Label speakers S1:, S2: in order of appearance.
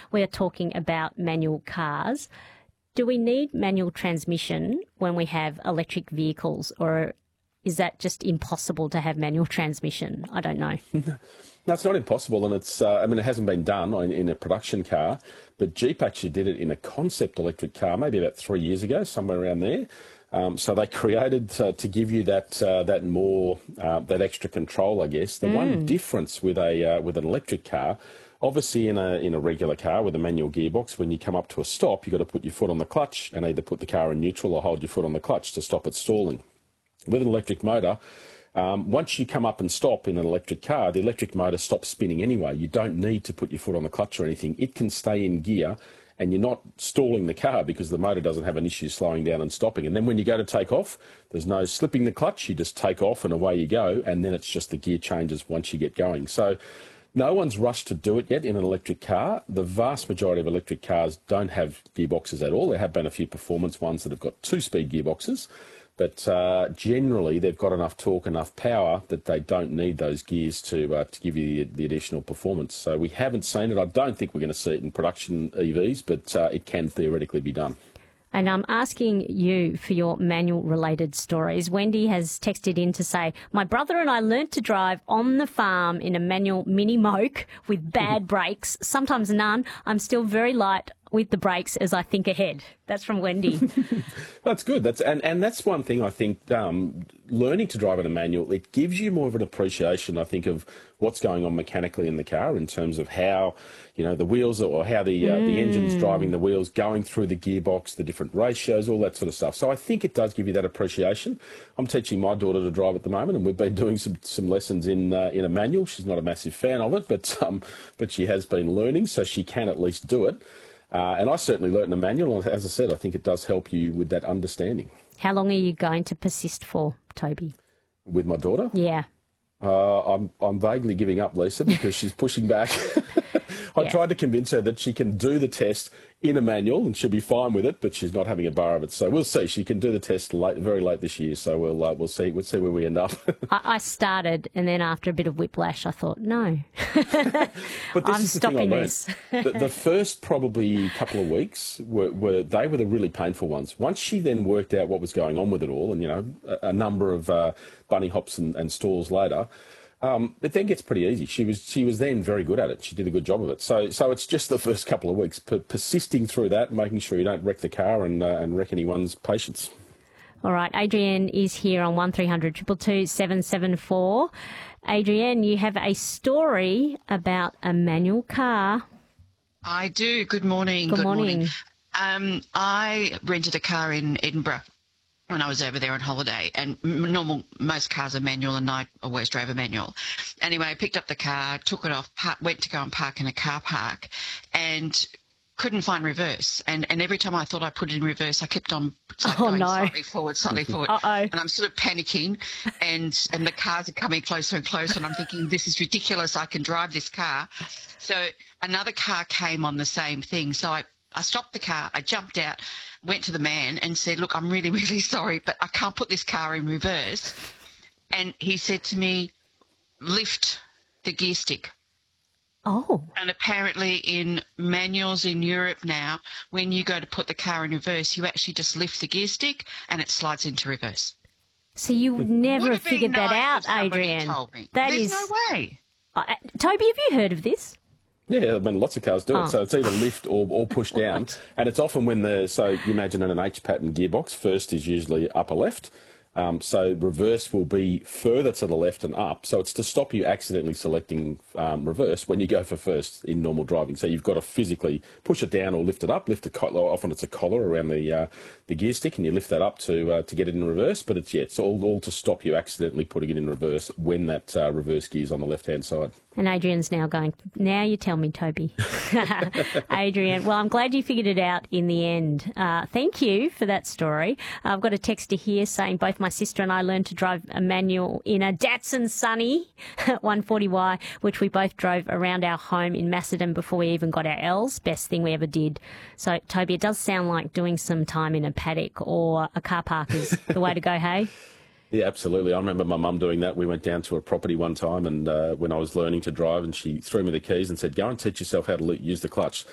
S1: we are talking about manual cars. Do we need manual transmission when we have electric vehicles, or is that just impossible to have manual transmission? I don't know.
S2: No, it's not impossible, and it hasn't been done in a production car, but Jeep actually did it in a concept electric car maybe about 3 years ago, somewhere around there. So they created to give you that extra control, I guess. The one difference with an electric car, obviously in a regular car with a manual gearbox, when you come up to a stop, you've got to put your foot on the clutch and either put the car in neutral or hold your foot on the clutch to stop it stalling. With an electric motor, once you come up and stop in an electric car, the electric motor stops spinning anyway. You don't need to put your foot on the clutch or anything. It can stay in gear, and you're not stalling the car because the motor doesn't have an issue slowing down and stopping. And then when you go to take off, there's no slipping the clutch. You just take off and away you go, and then it's just the gear changes once you get going. So no one's rushed to do it yet in an electric car. The vast majority of electric cars don't have gearboxes at all. There have been a few performance ones that have got 2-speed gearboxes. But generally, they've got enough torque, enough power that they don't need those gears to give you the additional performance. So we haven't seen it. I don't think we're going to see it in production EVs, but it can theoretically be done.
S1: And I'm asking you for your manual-related stories. Wendy has texted in to say, my brother and I learnt to drive on the farm in a manual mini-moke with bad brakes, sometimes none. I'm still very light with the brakes as I think ahead. That's from Wendy.
S2: That's good. And that's one thing I think, learning to drive in a manual, it gives you more of an appreciation, I think, of what's going on mechanically in the car in terms of how, the wheels or how the engine's driving the wheels, going through the gearbox, the different ratios, all that sort of stuff. So I think it does give you that appreciation. I'm teaching my daughter to drive at the moment, and we've been doing some lessons in a manual. She's not a massive fan of it, but she has been learning, so she can at least do it. And I certainly learnt in a manual. And as I said, I think it does help you with that understanding.
S1: How long are you going to persist for, Toby?
S2: With my daughter?
S1: Yeah.
S2: I'm vaguely giving up, Lisa, because she's pushing back. I tried to convince her that she can do the test in a manual and she'll be fine with it, but she's not having a bar of it. So we'll see. She can do the test very late this year. So we'll see. We'll see where we end up.
S1: I started, and then after a bit of whiplash, I thought, no,
S2: but
S1: I'm stopping this.
S2: The first probably couple of weeks were the really painful ones. Once she then worked out what was going on with it all, and a number of bunny hops and stalls later. It then gets pretty easy. She was then very good at it. She did a good job of it. So it's just the first couple of weeks, persisting through that, making sure you don't wreck the car and wreck anyone's patience.
S1: All right, Adrienne is here on 1300 222 774. Adrienne, you have a story about a manual car.
S3: I do. Good morning.
S1: Good morning.
S3: I rented a car in Edinburgh when I was over there on holiday, and most cars are manual, and I always drove a manual. Anyway, I picked up the car, took it off, went to go and park in a car park, and couldn't find reverse. And every time I thought I put it in reverse, I kept on going slightly forward. And I'm sort of panicking, and the cars are coming closer and closer, and I'm thinking, this is ridiculous. I can drive this car. So another car came on the same thing. So I stopped the car, I jumped out, went to the man and said, look, I'm really, really sorry, but I can't put this car in reverse. And he said to me, lift the gear stick.
S1: Oh.
S3: And apparently in manuals in Europe now, when you go to put the car in reverse, you actually just lift the gear stick and it slides into reverse.
S1: So you would never have figured that out, Adrienne.
S3: There's no way.
S1: Toby, have you heard of this?
S2: Yeah, lots of cars do it. So it's either lift or push down. And it's often so you imagine in an H-pattern gearbox, first is usually upper left. So reverse will be further to the left and up. So it's to stop you accidentally selecting reverse when you go for first in normal driving. So you've got to physically push it down or lift it up. Often it's a collar around the gear stick, and you lift that up to get it in reverse. But it's all to stop you accidentally putting it in reverse when that reverse gear is on the left-hand side.
S1: And Adrienne's now going, now you tell me, Toby. Adrienne, well, I'm glad you figured it out in the end. Thank you for that story. I've got a texter here saying both my sister and I learned to drive a manual in a Datsun Sunny 140Y, which we both drove around our home in Macedon before we even got our L's. Best thing we ever did. So, Toby, it does sound like doing some time in a paddock or a car park is the way to go, hey?
S2: Yeah, absolutely. I remember my mum doing that. We went down to a property one time, and when I was learning to drive, and she threw me the keys and said, go and teach yourself how to use the clutch.